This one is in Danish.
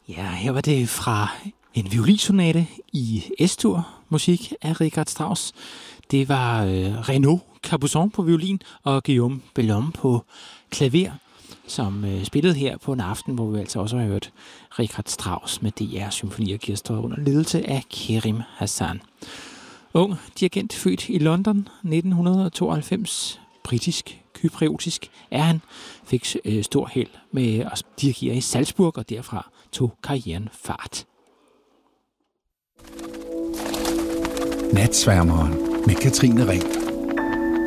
Ja, her var det fra en violinsonate i S-dur, musik af Richard Strauss. Det var Renaud Capuçon på violin og Guillaume Bellon på klaver, som spillede her på en aften, hvor vi altså også har hørt Richard Strauss med DR Symfoniorkestret under ledelse af Kerim Hassan. Ung dirigent, født i London 1992, britisk, kypriotisk er han, fik stor held med at dirigere i Salzburg, og derfra tog karrieren fart. Natsværmeren med Katrine Ring.